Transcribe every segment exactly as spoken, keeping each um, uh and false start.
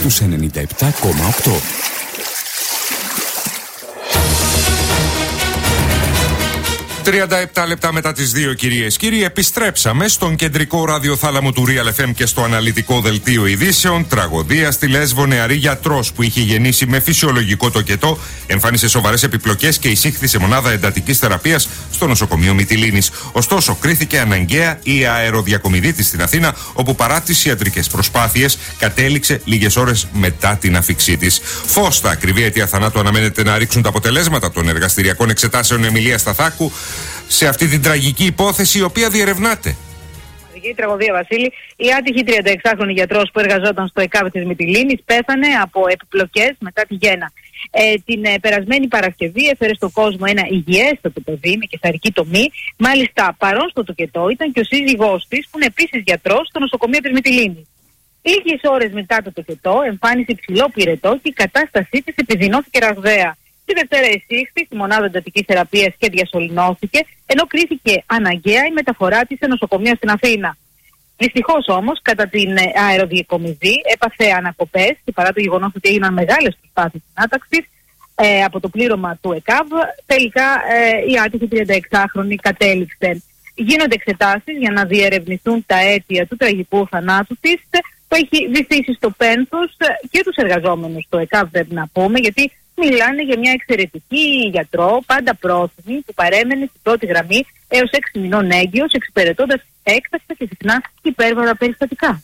στους ενενήντα επτά κόμμα οκτώ. τριάντα επτά λεπτά μετά τις δύο, κυρίες κύριοι, επιστρέψαμε στον κεντρικό ραδιοθάλαμο του Real εφ εμ και στο αναλυτικό δελτίο ειδήσεων. Τραγωδία στη Λέσβο. Νεαρή γιατρός που είχε γεννήσει με φυσιολογικό τοκετό εμφάνισε σοβαρές επιπλοκές και εισήχθη σε μονάδα εντατικής θεραπείας στο νοσοκομείο Μυτιλήνης. Ωστόσο, κρίθηκε αναγκαία η αεροδιακομιδή της στην Αθήνα, όπου παρά τις ιατρικές προσπάθειες κατέληξε λίγες ώρες μετά την αφίξή της. Φως στα ακριβή αιτία θανάτου αναμένεται να ρίξουν τα αποτελέσματα των εργαστηριακών εξετάσεων Εμιλίας Σταθάκου σε αυτή την τραγική υπόθεση, η οποία διερευνάται. Η τραγωδία, Βασίλη, η άτυχη τριανταεξάχρονη γιατρός που εργαζόταν στο ΕΚΑΒ της Μυτιλήνης πέθανε από επιπλοκές μετά τη γέννα. Ε, την ε, περασμένη Παρασκευή έφερε στον κόσμο ένα υγιέστατο παιδί με καισαρική τομή. Μάλιστα, παρόν στο τοκετό ήταν και ο σύζυγός της, που είναι επίσης γιατρός στο νοσοκομείο της Μυτιλήνης. Λίγες ώρες μετά το τοκετό εμφάνισε υψηλό πυρετό και η κατάστασή της επιδεινώθηκε ραγδαία. Τη Δευτέρα εισήχθη στη μονάδα εντατικής θεραπείας και διασωληνώθηκε, ενώ κρίθηκε αναγκαία η μεταφορά της σε νοσοκομεία στην Αθήνα. Δυστυχώς όμως, κατά την αεροδιακομιδή έπαθε ανακοπές και παρά το γεγονός ότι έγιναν μεγάλες προσπάθειες συνάταξης ε, από το πλήρωμα του ΕΚΑΒ, τελικά ε, η άτυχη τριανταεξάχρονη κατέληξε. Γίνονται εξετάσεις για να διερευνηθούν τα αίτια του τραγικού θανάτου της, που έχει βυθίσει στο πένθος και τους εργαζόμενους στο ΕΚΑΒ, πρέπει να πούμε, γιατί μιλάνε για μια εξαιρετική γιατρό, πάντα πρόθυμη, που παρέμενε στην πρώτη γραμμή έως έξι μηνών έγκυος, εξυπηρετώντας έκτακτα και συχνά υπέρβαρα περιστατικά.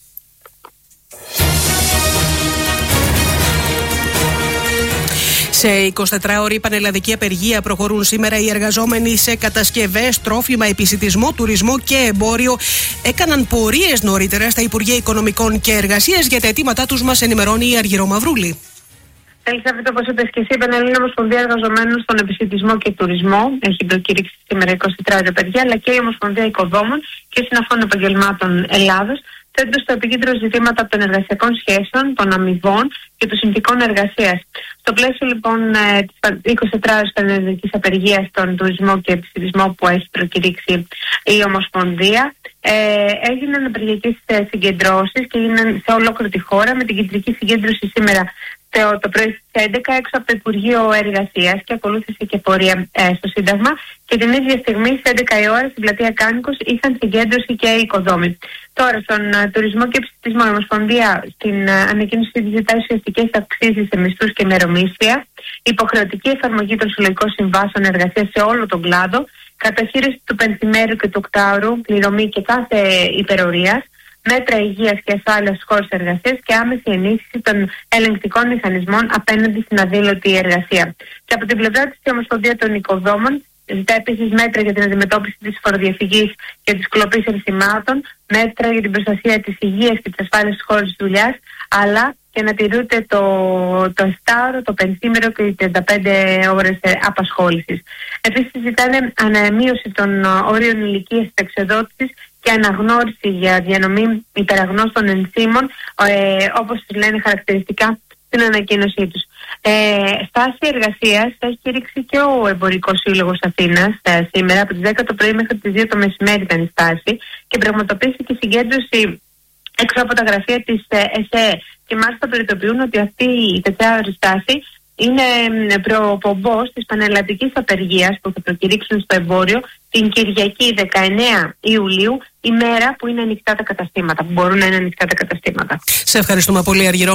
Σε εικοσιτετράωρη πανελλαδική απεργία προχωρούν σήμερα οι εργαζόμενοι σε κατασκευές, τρόφιμα, επισιτισμό, τουρισμό και εμπόριο. Έκαναν πορείες νωρίτερα στα Υπουργεία Οικονομικών και Εργασίας. Για τα αιτήματά τους μας ενημερώνει η Αργυρό Μαυρούλη. Ελισάβετ, όπως είπες και εσύ, η Πανελλήνια Ομοσπονδία Εργαζομένων στον Επισιτισμό και Τουρισμό έχει προκήρυξει σήμερα εικοσιτετράωρη απεργία, αλλά και η Ομοσπονδία Οικοδόμων και Συναφών Επαγγελμάτων Ελλάδος θέτουν στο επίκεντρο ζητήματα των εργασιακών σχέσεων, των αμοιβών και των συνθηκών εργασίας. Στο πλαίσιο λοιπόν της εικοσιτετράωρης πανελλαδικής απεργίας στον τουρισμό και επισιτισμό που έχει προκηρύξει η Ομοσπονδία, ε, έγιναν απεργιακές συγκεντρώσεις και έγιναν σε ολόκληρη τη χώρα, με την κεντρική συγκέντρωση σήμερα το, το πρωί στις έντεκα έξω από το Υπουργείο Εργασίας και ακολούθησε και πορεία ε, στο Σύνταγμα, και την ίδια στιγμή στις έντεκα η ώρα στην πλατεία Κάνικος είχαν συγκέντρωση και οι οικοδόμοι. Τώρα, στον uh, τουρισμό και επισιτισμό, η Ομοσπονδία στην uh, ανακοίνωση της ζητάει ουσιαστικές αυξήσεις σε μισθούς και μερομίσθια, υποχρεωτική εφαρμογή των συλλογικών συμβάσεων εργασίας σε όλο τον κλάδο, καταχείριση του πενθημέρου και του οκτάωρου, πληρωμή και κάθε υπερορίας, μέτρα υγείας και ασφάλειας στους χώρους εργασίας και άμεση ενίσχυση των ελεγκτικών μηχανισμών απέναντι στην αδήλωτη εργασία. Και από την πλευρά της, η Ομοσπονδία των Οικοδόμων ζητά επίσης μέτρα για την αντιμετώπιση της φοροδιαφυγής και της κλοπής ενσημάτων, μέτρα για την προστασία της υγείας και της ασφάλειας στους χώρους δουλειάς, αλλά και να τηρούνται το, το επτάωρο, το πενθήμερο και οι τριάντα πέντε ώρες απασχόλησης. Επίσης ζητάνε αναμείωση των όριων ηλικίας ταξιοδότησης και αναγνώριση για διανομή υπεραγνώστων ενσύμων, ε, όπως λένε χαρακτηριστικά στην ανακοίνωσή τους. Ε, στάση εργασίας έχει κηρύξει και ο Εμπορικός Σύλλογος Αθήνας ε, σήμερα από τις δέκα το πρωί μέχρι τις δύο το μεσημέρι ήταν η στάση, και πραγματοποιήθηκε συγκέντρωση έξω από τα γραφεία της ε, ΕΣΕ, και μάλιστα προειδοποιούν ότι αυτή η τετράωρη στάση είναι προπομπός της πανελλαδικής απεργίας που θα προκηρύξουν στο εμπόριο την Κυριακή δεκαεννέα Ιουλίου, η μέρα που είναι ανοιχτά τα καταστήματα, που μπορούν να είναι ανοιχτά τα καταστήματα. Σε ευχαριστούμε πολύ, Αργυρό.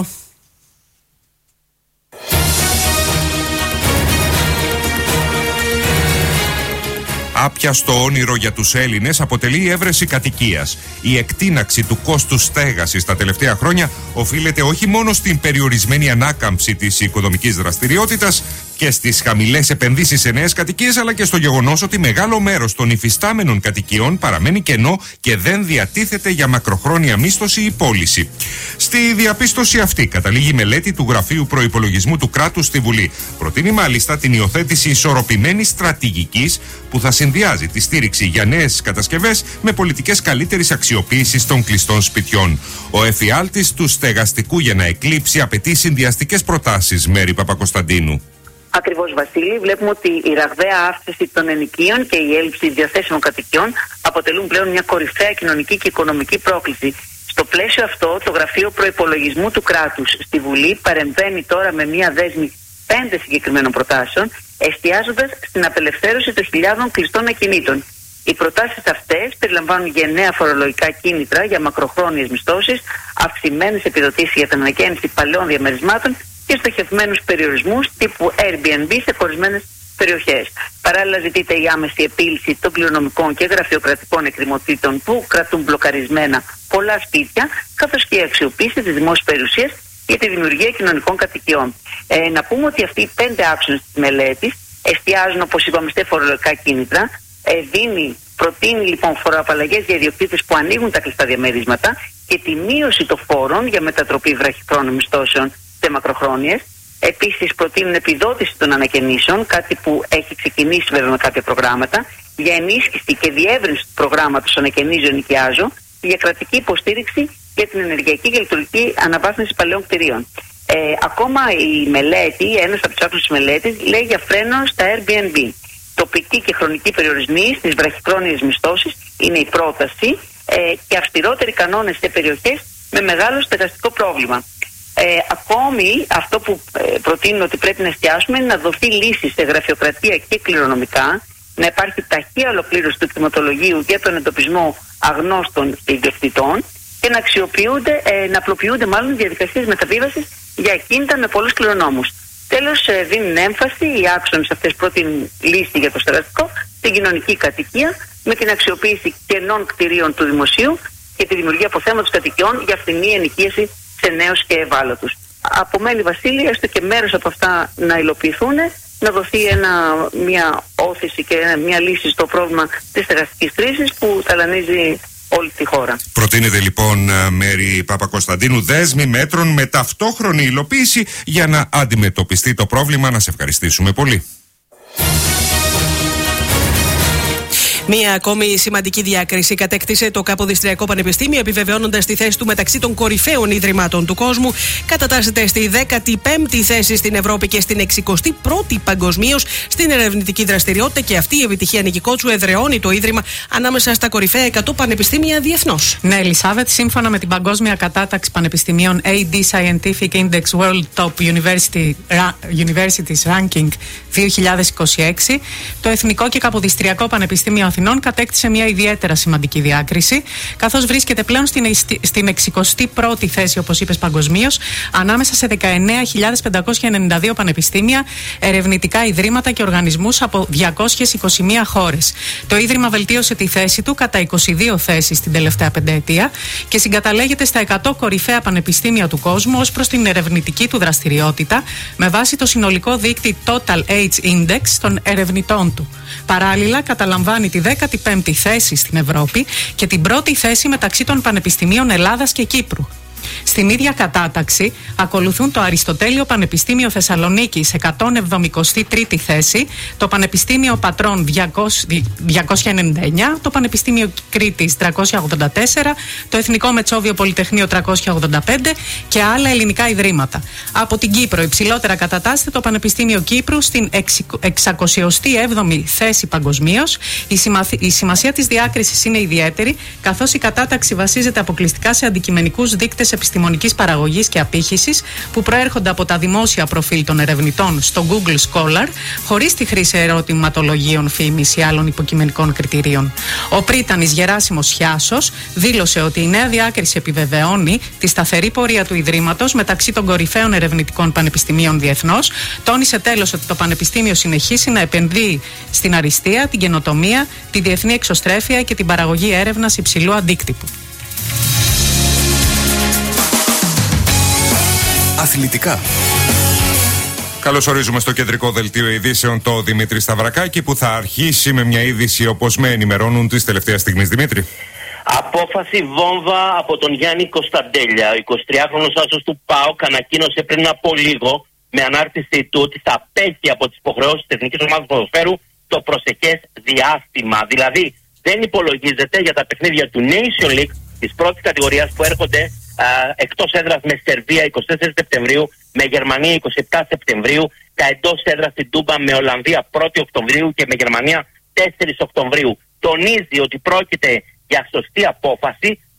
Άπιαστο όνειρο για τους Έλληνες αποτελεί η έβρεση κατοικίας. Η εκτείναξη του κόστους στέγασης τα τελευταία χρόνια οφείλεται όχι μόνο στην περιορισμένη ανάκαμψη της οικονομικής δραστηριότητας και στις χαμηλές επενδύσεις σε νέες κατοικίες, αλλά και στο γεγονός ότι μεγάλο μέρος των υφιστάμενων κατοικιών παραμένει κενό και δεν διατίθεται για μακροχρόνια μίσθωση ή πώληση. Στη διαπίστωση αυτή καταλήγει η μελέτη του Γραφείου Προϋπολογισμού του Κράτους στη Βουλή. Προτείνει μάλιστα την υιοθέτηση ισορροπημένης στρατηγικής που θα συνδυάζει τη στήριξη για νέες κατασκευές με πολιτικές καλύτερης αξιοποίησης των κλειστών σπιτιών. Ο εφιάλτης του στεγαστικού για να εκλείψει απαιτεί συνδυαστικές προτάσεις. Μέρη Παπακοσταντίνου. Ακριβώς, Βασίλη, βλέπουμε ότι η ραγδαία αύξηση των ενοικίων και η έλλειψη διαθέσιμων κατοικιών αποτελούν πλέον μια κορυφαία κοινωνική και οικονομική πρόκληση Στο πλαίσιο αυτό, το Γραφείο Προϋπολογισμού του Κράτους στη Βουλή παρεμβαίνει τώρα με μία δέσμη πέντε συγκεκριμένων προτάσεων, εστιάζοντας στην απελευθέρωση των χιλιάδων κλειστών ακινήτων. Οι προτάσεις αυτές περιλαμβάνουν γενναία φορολογικά κίνητρα για μακροχρόνιες μισθώσεις, αυξημένες επιδοτήσεις για την ανακαίνιση παλαιών διαμερισμάτων και στοχευμένους περιορισμούς τύπου Airbnb σε χωρισμένες περιοχές. Παράλληλα, ζητείται η άμεση επίλυση των κληρονομικών και γραφειοκρατικών εκκρεμωτήτων που κρατούν μπλοκαρισμένα πολλά σπίτια, καθώς και η αξιοποίηση της δημόσιας περιουσίας για τη δημιουργία κοινωνικών κατοικιών. Ε, να πούμε ότι αυτοί οι πέντε άξονες της μελέτης εστιάζουν, όπως είπαμε, σε φορολογικά κίνητρα. Ε, δίνει, προτείνει λοιπόν φοροαπαλλαγές για ιδιοκτήτες που ανοίγουν τα κλειστά διαμερίσματα και τη μείωση των φόρων για μετατροπή βραχυχρόνων μισθώσεων σε μακροχρόνιες. Επίσης, προτείνουν επιδότηση των ανακαινήσεων, κάτι που έχει ξεκινήσει βέβαια με κάποια προγράμματα, για ενίσχυση και διεύρυνση του προγράμματος Ανακαινίζω Νοικιάζω, για κρατική υποστήριξη για την ενεργειακή και λειτουργική αναβάθμιση παλαιών κτηρίων. Ε, ακόμα η μελέτη, ένας από τους άξονες της μελέτης, λέει για φρένο στα Airbnb. Τοπική και χρονική περιορισμοί στις βραχυχρόνιες μισθώσεις είναι η πρόταση ε, και αυστηρότεροι κανόνες σε περιοχές με μεγάλο στεγαστικό πρόβλημα. Ε, ακόμη αυτό που ε, προτείνω ότι πρέπει να εστιάσουμε είναι να δοθεί λύση σε γραφειοκρατία και κληρονομικά, να υπάρχει ταχεία ολοκλήρωση του κτηματολογίου για τον εντοπισμό αγνώστων ιδιοκτητών και να αξιοποιούνται, ε, να απλοποιούνται μάλλον διαδικασίες μεταβίβασης για ακίνητα με πολλούς κληρονόμους. Τέλος, δίνουν έμφαση οι άξονες αυτές πρότεινουν λύση για το στεγαστικό, την κοινωνική κατοικία με την αξιοποίηση κενών κτηρίων του δημοσίου και τη δημιουργία αποθέματος κατοικιών για φθηνή ενοικίαση σε νέους και ευάλωτους. Απομένει, Βασίλη, έστω και μέρος από αυτά να υλοποιηθούν, να δοθεί ένα, μια όθηση και μια λύση στο πρόβλημα της στεγαστικής κρίσης που ταλανίζει όλη τη χώρα. Προτείνεται λοιπόν, Μέρη Παπακοσταντίνου, δέσμη μέτρων με ταυτόχρονη υλοποίηση για να αντιμετωπιστεί το πρόβλημα. Να σε ευχαριστήσουμε πολύ. Μία ακόμη σημαντική διάκριση κατέκτησε το Καποδιστριακό Πανεπιστήμιο, επιβεβαιώνοντας τη θέση του μεταξύ των κορυφαίων ιδρυμάτων του κόσμου. Κατατάσσεται στη δέκατη πέμπτη θέση στην Ευρώπη και στην εξηκοστή πρώτη παγκοσμίως στην ερευνητική δραστηριότητα, και αυτή η επιτυχία Νικικότσου εδραιώνει το ίδρυμα ανάμεσα στα κορυφαία εκατό πανεπιστήμια διεθνώς. Ναι, Ελισάβετ, σύμφωνα με την Παγκόσμια Κατάταξη Πανεπιστημίων έι ντι Scientific Index World Top University, Universities Ranking δύο χιλιάδες είκοσι έξι, το Εθνικό και Καποδιστριακό Πανεπιστήμιο Αθηνών κατέκτησε μια ιδιαίτερα σημαντική διάκριση, καθώς βρίσκεται πλέον στην, στην εξηκοστή πρώτη θέση, όπως είπες, παγκοσμίως, ανάμεσα σε δεκαεννέα χιλιάδες πεντακόσια ενενήντα δύο πανεπιστήμια, ερευνητικά ιδρύματα και οργανισμούς από διακόσιες είκοσι μία χώρες. Το ίδρυμα βελτίωσε τη θέση του κατά είκοσι δύο θέσεις την τελευταία πενταετία και συγκαταλέγεται στα εκατό κορυφαία πανεπιστήμια του κόσμου ως προς την ερευνητική του δραστηριότητα, με βάση το συνολικό δείκτη Total Age Index των ερευνητών του. Παράλληλα, καταλαμβάνει τη δέκατη πέμπτη θέση στην Ευρώπη και την πρώτη θέση μεταξύ των πανεπιστημίων Ελλάδας και Κύπρου. Στην ίδια κατάταξη ακολουθούν το Αριστοτέλειο Πανεπιστήμιο Θεσσαλονίκης εκατόν εβδομηκοστή τρίτη θέση, το Πανεπιστήμιο Πατρών διακόσια ενενήντα εννέα, το Πανεπιστήμιο Κρήτης τριακόσια ογδόντα τέσσερα, το Εθνικό Μετσόβιο Πολυτεχνείο τριακόσια ογδόντα πέντε και άλλα ελληνικά ιδρύματα. Από την Κύπρο υψηλότερα κατατάσσεται το Πανεπιστήμιο Κύπρου στην εξακόσιη έβδομη θέση παγκοσμίως. Η, σημαθ... η σημασία της διάκρισης είναι ιδιαίτερη, καθώς η κατάταξη βασίζεται αποκλειστικά σε αντικειμενικούς δείκτες επιστημονικής παραγωγής και απήχησης που προέρχονται από τα δημόσια προφίλ των ερευνητών στο Google Scholar, χωρίς τη χρήση ερωτηματολογίων, φήμης ή άλλων υποκειμενικών κριτηρίων. Ο πρίτανης Γεράσιμος Χιάσος δήλωσε ότι η νέα διάκριση επιβεβαιώνει τη σταθερή πορεία του Ιδρύματος μεταξύ των κορυφαίων ερευνητικών πανεπιστημίων διεθνώς. Τόνισε τέλος ότι το Πανεπιστήμιο συνεχίσει να επενδύει στην αριστεία, την καινοτομία, τη διεθνή εξωστρέφεια και την παραγωγή έρευνας υψηλού αντίκτυπου. Αθλητικά. Καλώς ορίζουμε στο κεντρικό δελτίο ειδήσεων το Δημήτρη Σταυρακάκη, που θα αρχίσει με μια είδηση όπως με ενημερώνουν τις τελευταίες στιγμές. Δημήτρη. Απόφαση βόμβα από τον Γιάννη Κωνσταντέλια. Ο εικοσιτριάχρονος άσος του ΠΑΟΚ ανακοίνωσε πριν από λίγο με ανάρτησή του ότι θα απέχει από τις υποχρεώσεις της Εθνικής Ομάδας Ποδοσφαίρου το προσεχές διάστημα. Δηλαδή δεν υπολογίζεται για τα παιχνίδια του Nation League της πρώτης κατηγορίας που έρχονται Uh, εκτός έδρας με Σερβία εικοστή τέταρτη Σεπτεμβρίου, με Γερμανία εικοστή επτάτη Σεπτεμβρίου, τα εντός έδρας στην Τούμπα με Ολλανδία πρώτη Οκτωβρίου και με Γερμανία τέσσερις Οκτωβρίου. Τονίζει ότι πρόκειται για σωστή απόφαση,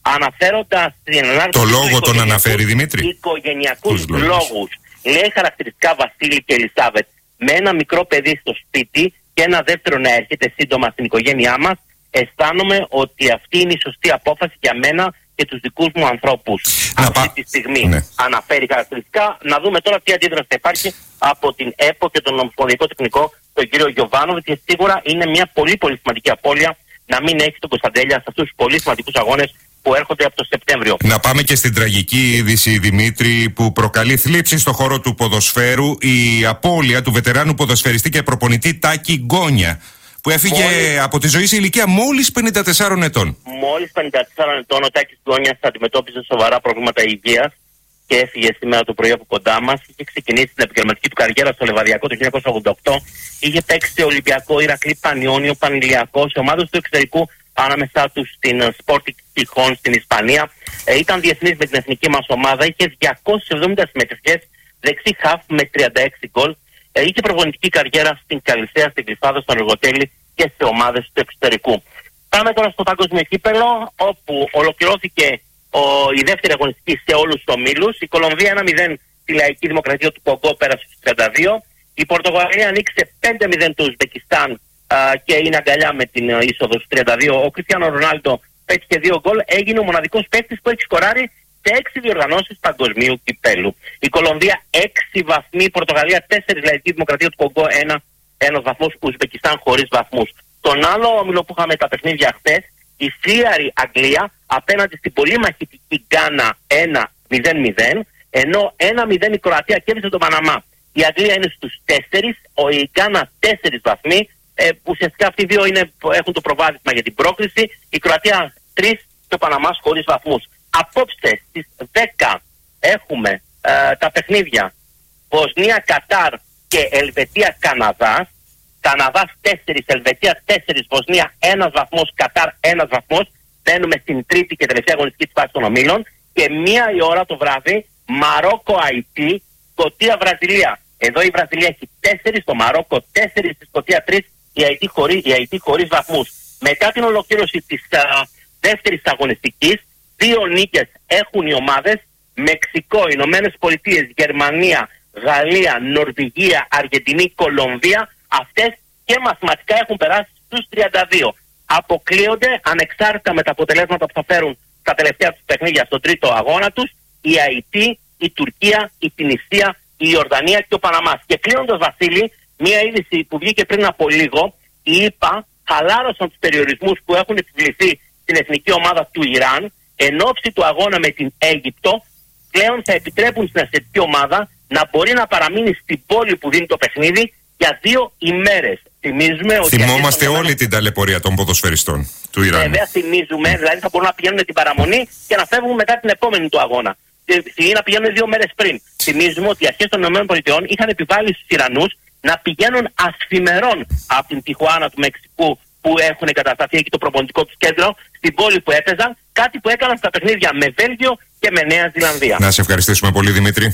αναφέροντας την ανάρτηση. Το λόγο τον αναφέρει, Δημήτρη. Οικογενειακούς λόγους. Λέει χαρακτηριστικά Βασίλη και Ελισάβετ, με ένα μικρό παιδί στο σπίτι και ένα δεύτερο να έρχεται σύντομα στην οικογένειά μας, αισθάνομαι ότι αυτή είναι η σωστή απόφαση για μένα και τους δικούς μου ανθρώπους. Να αυτή πα... τη στιγμή ναι. αναφέρει χαρακτηριστικά. Να δούμε τώρα τι αντίδραση θα υπάρχει από την ΕΠΟ και τον Ομοσπονδιακό Τεχνικό, τον κύριο Γιωβάνοβιτ, και σίγουρα είναι μια πολύ πολύ σημαντική απώλεια να μην έχει τον Κωνσταντέλια σε αυτούς τους πολύ σημαντικούς αγώνες που έρχονται από το Σεπτέμβριο. Να πάμε και στην τραγική είδηση, Δημήτρη, που προκαλεί θλίψη στον χώρο του ποδοσφαίρου, η απώλεια του βετεράνου ποδοσφαιριστή και προπονητή Τάκη Γκόνια, που έφυγε μόλις... από τη ζωή σε ηλικία μόλις πενήντα τεσσάρων ετών. Μόλις πενήντα τεσσάρων ετών ο Τάκης Γκόνιας αντιμετώπιζε σοβαρά προβλήματα υγείας και έφυγε σήμερα το πρωί από κοντά μας. Είχε ξεκινήσει την επαγγελματική του καριέρα στο Λεβαδιακό το χίλια εννιακόσια ογδόντα οκτώ. Είχε παίξει σε Ολυμπιακό, Ηρακλή, Πανιόνιο, Πανηλιακό, σε ομάδες του εξωτερικού, ανάμεσά του στην Sporting Gijón στην Ισπανία. Ε, ήταν διεθνής με την εθνική μας ομάδα. Είχε διακόσιες εβδομήντα συμμετοχές, δεξί χαφ με τριάντα έξι γκολ. Ε, είχε προπονητική καριέρα στην Καλυσσέα, στην Κλειφάδα, στον Αργοτέλη και σε ομάδες του εξωτερικού. Πάμε τώρα στο παγκόσμιο κύπελλο, όπου ολοκληρώθηκε ο, η δεύτερη αγωνιστική σε όλους τους ομίλους. Η Κολομβία ένα μηδέν στη Λαϊκή Δημοκρατία του Κογκό, πέρασε στους τριάντα δύο. Η Πορτογαλία ανοίξε πέντε μηδέν το Ουσμπεκιστάν και είναι αγκαλιά με την είσοδο στους τριάντα δύο. Ο Κριστιάνο Ρονάλντο πέτυχε δύο γκολ, έγινε ο μοναδικός παίκτης που έχει σκοράρει σε έξι διοργανώσεις παγκοσμίου κυπέλου. Η Κολομβία έξι βαθμοί, η Πορτογαλία τέσσερα, Λαϊκή Δημοκρατία του Κογκό ένα, ένας βαθμός, Ουσμπεκιστάν χωρίς βαθμούς. Τον άλλο όμιλο που είχαμε τα παιχνίδια χθες, η φλίαρη Αγγλία απέναντι στην πολύ μαχητική Γκάνα ένα μηδέν μηδέν, ενώ ένα μηδέν η Κροατία κέρδισε τον Παναμά. Η Αγγλία είναι στους τέσσερα, η Γκάνα τέσσερα βαθμοί. Ε, ουσιαστικά αυτοί οι δύο είναι, έχουν το προβάδισμα για την πρόκριση. Η Κροατία τρία και ο Παναμάς χωρίς βαθμούς. Απόψε στις δέκα έχουμε ε, τα παιχνίδια Βοσνία, Κατάρ και Ελβετία, Καναδάς. Καναδάς τέσσερα, Ελβετία τέσσερα, Βοσνία ένας βαθμός, Κατάρ ένας βαθμός. Μπαίνουμε στην τρίτη και τελευταία αγωνιστική της φάσης των ομίλων. Και μία η ώρα το βράδυ Μαρόκο, Αϊτή, Σκωτία, Βραζιλία. Εδώ η Βραζιλία έχει τέσσερα, το Μαρόκο τέσσερα, στη Σκωτία τρία. Η Αϊτή χωρί, χωρίς βαθμούς. Μετά την ολοκλήρωση της α, δεύτερης αγωνιστικής, δύο νίκες έχουν οι ομάδες Μεξικό, Ηνωμένες Πολιτείες, Γερμανία, Γαλλία, Νορβηγία, Αργεντινή, Κολομβία. Αυτές και μαθηματικά έχουν περάσει στους τριάντα δύο. Αποκλείονται ανεξάρτητα με τα αποτελέσματα που θα φέρουν τα τελευταία τους παιχνίδια στον τρίτο αγώνα τους η Αϊτή, η Τουρκία, η Τινησία, η Ιορδανία και ο Παναμάς. Και κλείνοντας, Βασίλη, μία είδηση που βγήκε πριν από λίγο, οι ΗΠΑ χαλάρωσαν τους περιορισμούς που έχουν επιβληθεί στην εθνική ομάδα του Ιράν εν ώψη του αγώνα με την Αίγυπτο. Πλέον θα επιτρέπουν στην εθνική ομάδα να μπορεί να παραμείνει στην πόλη που δίνει το παιχνίδι για δύο ημέρες. Θυμίζουμε ότι. Θυμόμαστε όλη αγώνα... την ταλαιπωρία των ποδοσφαιριστών του Ιράν. Βέβαια, θυμίζουμε, mm. δηλαδή θα μπορούν να πηγαίνουν την παραμονή και να φεύγουν μετά την επόμενη του αγώνα. Ή να πηγαίνουν δύο μέρες πριν. Θυμίζουμε ότι οι αρχές των ΗΠΑ είχαν επιβάλει στους Ιρανούς να πηγαίνουν ασφημερών από την Τιχουάνα του Μεξικού, που έχουν κατασταθεί εκεί το προπονητικό του κέντρο, στην πόλη που έπαιζαν, κάτι που έκαναν στα παιχνίδια με Βέλγιο και με Νέα Ζηλανδία. Να σε ευχαριστήσουμε πολύ, Δημήτρη.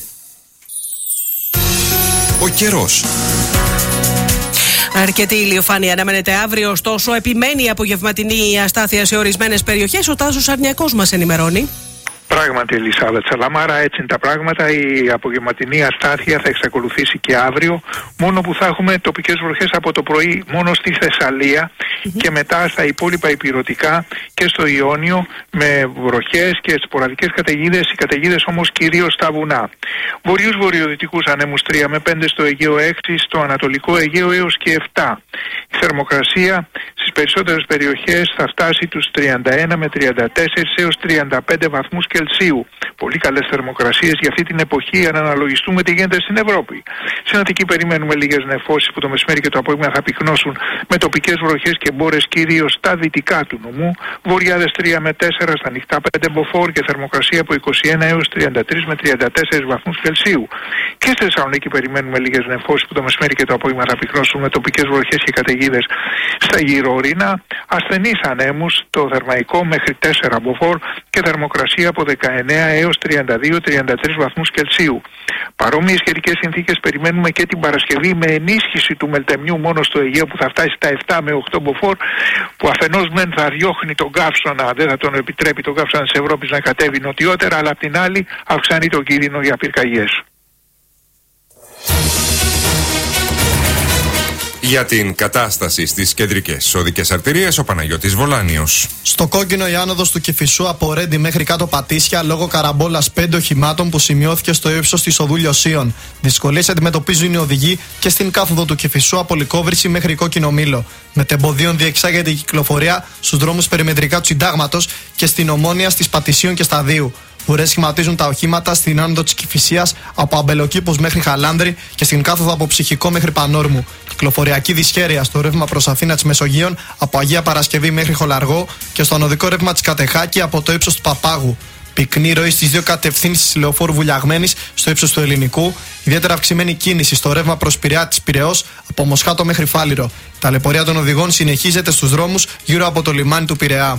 Ο καιρός. Αρκετή ηλιοφάνεια αναμένεται αύριο, ωστόσο επιμένει η απογευματινή αστάθεια σε ορισμένες περιοχές. Ο Τάσος Αρνιακός μας ενημερώνει. Πράγματι, Ελισάβετ Σαλαμάρα, έτσι είναι τα πράγματα. Η απογευματινή αστάθεια θα εξακολουθήσει και αύριο, μόνο που θα έχουμε τοπικές βροχές από το πρωί μόνο στη Θεσσαλία mm-hmm. και μετά στα υπόλοιπα ηπειρωτικά και στο Ιόνιο με βροχές και σποραδικές καταιγίδες, οι καταιγίδες όμως κυρίως στα βουνά. Βορείους βορειοδυτικούς ανέμους τρία με πέντε, στο Αιγαίο έξι, στο Ανατολικό Αιγαίο έως και επτά. Η θερμοκρασία στις περισσότερες περιοχές θα φτάσει τους τριάντα ένα με τριάντα τέσσερα έως τριάντα πέντε βαθμούς Κελσίου. Πολύ καλές θερμοκρασίες για αυτή την εποχή, αν αναλογιστούμε τι γίνεται στην Ευρώπη. Στην Αττική περιμένουμε λίγες νεφώσεις που το μεσημέρι και το απόγευμα θα πυκνώσουν με τοπικές βροχές και μπόρες κυρίως στα δυτικά του νομού. Βορειάδες τρία με τέσσερα, στα νυχτά πέντε μποφόρ και θερμοκρασία από είκοσι ένα έως τριάντα τρία με τριάντα τέσσερα βαθμούς Κελσίου. Και στη Θεσσαλονίκη περιμένουμε λίγες νεφώσεις που το μεσημέρι και το απόγευμα θα πυκνώσουν με τοπικές βροχές και καταιγίδες στα γύρω-ορεινά. Ασθενείς ανέμους, το θερμαϊκό μέχρι τέσσερα μποφόρ και θερμοκρασία από δεκαεννέα έως τριάντα δύο με τριάντα τρεις βαθμούς Κελσίου. Παρόμοιες καιρικές συνθήκες περιμένουμε και την Παρασκευή, με ενίσχυση του μελτεμιού μόνο στο Αιγαίο που θα φτάσει στα επτά με οκτώ μποφόρ, που αφενός μεν θα διώχνει τον καύσωνα, δεν θα τον επιτρέπει τον καύσωνα της Ευρώπης να κατέβει νοτιότερα, αλλά απ' την άλλη αυξάνει τον κίνδυνο για πυρκαγιές. Για την κατάσταση στις κεντρικές οδικές αρτηρίες, ο Παναγιώτης Βολάνιος. Στο κόκκινο η άνοδος του Κηφισού από Ρέντι μέχρι κάτω Πατήσια λόγω καραμπόλας πέντε οχημάτων που σημειώθηκε στο ύψος της οδού Λιωσίων. Δυσκολίες αντιμετωπίζουν οι οδηγοί και στην κάθοδο του Κηφισού από Λυκόβρηση μέχρι Κόκκινο Μήλο. Μετεμποδίων διεξάγεται η κυκλοφορία στους δρόμους περιμετρικά του Συντάγματος και στην Ομόνια στις Πατησίων και Σταδίου. Ουρές σχηματίζουν τα οχήματα στην άνοδο της Κηφισίας από Αμπελοκήπους μέχρι Χαλάνδρη και στην κάθοδο από Ψυχικό μέχρι Πανόρμου. Κυκλοφοριακή δυσχέρεια στο ρεύμα προς Αθήνα της Μεσογείων από Αγία Παρασκευή μέχρι Χολαργό και στο ανωδικό ρεύμα της Κατεχάκη από το ύψος του Παπάγου. Πυκνή ροή στις δύο κατευθύνσεις λεωφόρου Βουλιαγμένης στο ύψος του Ελληνικού. Ιδιαίτερα αυξημένη κίνηση στο ρεύμα προς Πειραιά της Πειραιώς από Μοσχάτο μέχρι Φάληρο. Η ταλαιπωρία των οδηγών συνεχίζεται στους δρόμους γύρω από το λιμάνι του Πειραιά.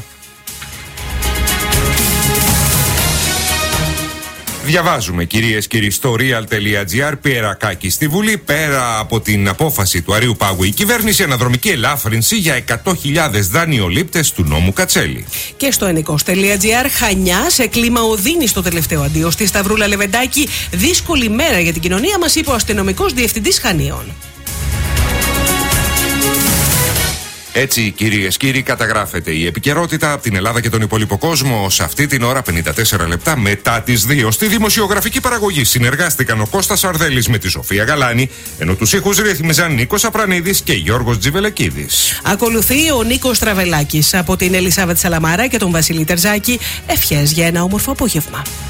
Διαβάζουμε, κυρίες και κύριοι, στο real.gr, Πιερακάκη στη Βουλή. Πέρα από την απόφαση του Αρείου Πάγου, η κυβέρνηση αναδρομική ελάφρυνση για εκατό χιλιάδες δανειολήπτες του νόμου Κατσέλη. Και στο ενικός.gr, Χανιά σε κλίμα οδύνη στο τελευταίο αντίο στη Σταυρούλα Λεβεντάκη. Δύσκολη μέρα για την κοινωνία, μας είπε ο αστυνομικός διευθυντής Χανίων. Έτσι, κυρίες και κύριοι, καταγράφεται η επικαιρότητα από την Ελλάδα και τον υπόλοιπο κόσμο σε αυτή την ώρα, πενήντα τέσσερα λεπτά μετά τις δύο. Στη δημοσιογραφική παραγωγή συνεργάστηκαν ο Κώστας Αρδέλης με τη Σοφία Γαλάνη, ενώ τους ήχους ρύθμιζαν Νίκος Απρανίδης και Γιώργος Τζιβελεκίδης. Ακολουθεί ο Νίκος Τραβελάκης από την Ελισάβετ Σαλαμάρα και τον Βασίλη Τερζάκη. Ευχές για ένα όμορφο απόγευμα.